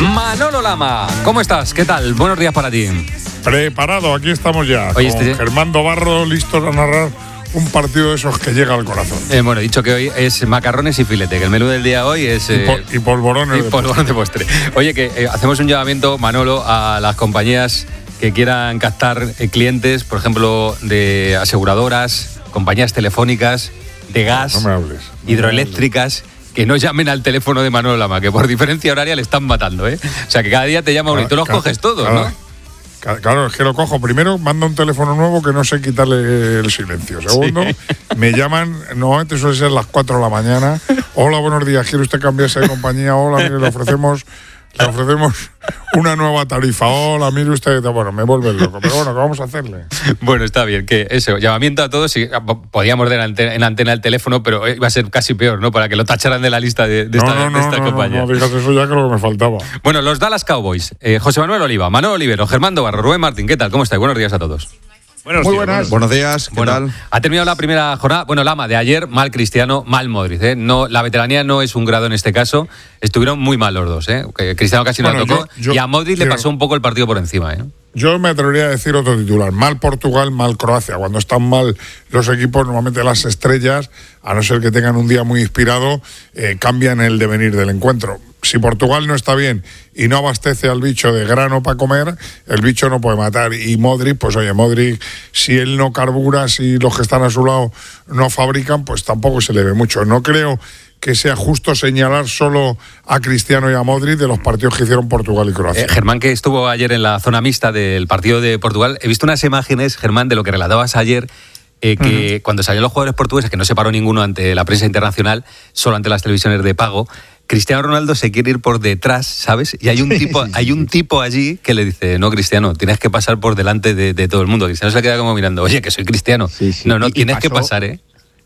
Manolo Lama, ¿cómo estás? ¿Qué tal? Buenos días para ti. Preparado, aquí estamos ya. Oye, con Germán Dobarro, listos a narrar un partido de esos que llega al corazón. Bueno, he dicho que hoy es macarrones y filete, que el menú del día hoy es... y polvorones de postre. Oye, que hacemos un llamamiento, Manolo, a las compañías que quieran captar clientes, por ejemplo, de aseguradoras, compañías telefónicas, de gas, hidroeléctricas, que no llamen al teléfono de Manolo Lama, que por diferencia horaria le están matando, ¿eh? O sea, que cada día te llama uno y tú los coges todos, ¿no? Claro, es que lo cojo. Primero, manda un teléfono nuevo que no sé quitarle el silencio. Segundo, me llaman, normalmente suele ser las 4 de la mañana. Hola, buenos días, ¿quiere usted cambiarse de compañía? Hola, mire, le ofrecemos una nueva tarifa. Hola, mire usted. Bueno, me vuelve loco. Pero bueno, ¿qué vamos a hacerle? Bueno, está bien, que eso, llamamiento a todos. Y podíamos dar en antena el teléfono, pero iba a ser casi peor, ¿no? Para que lo tacharan de la lista de esta compañía. No, fíjate, eso ya creo que me faltaba. Bueno, los Dallas Cowboys, José Manuel Oliva, Manuel Olivero, Germán Dobarro, Rubén Martín, ¿qué tal? ¿Cómo estáis? Buenos días a todos. Muy buenas. Buenos días, ¿qué tal? Ha terminado la primera jornada. Bueno, Lama, de ayer, mal Cristiano, mal Modric, ¿eh? No, la veteranía no es un grado en este caso. Estuvieron muy mal los dos, ¿eh? Cristiano casi no tocó. Y a Modric le pasó un poco el partido por encima, ¿eh? Yo me atrevería a decir otro titular. Mal Portugal, mal Croacia. Cuando están mal los equipos, normalmente las estrellas, a no ser que tengan un día muy inspirado, cambian el devenir del encuentro. Si Portugal no está bien y no abastece al bicho de grano para comer, el bicho no puede matar. Y Modric, pues oye, Modric, si él no carbura, si los que están a su lado no fabrican, pues tampoco se le ve mucho. No creo que sea justo señalar solo a Cristiano y a Modric de los partidos que hicieron Portugal y Croacia. Germán, que estuvo ayer en la zona mixta del partido de Portugal, he visto unas imágenes, Germán, de lo que relatabas ayer, que cuando salieron los jugadores portugueses, que no se paró ninguno ante la prensa internacional, solo ante las televisiones de pago, Cristiano Ronaldo se quiere ir por detrás, ¿sabes? Y hay un tipo allí que le dice, no, Cristiano, tienes que pasar por delante de todo el mundo. Cristiano se queda como mirando, oye, que soy Cristiano. Sí. No, tienes que pasar, ¿eh?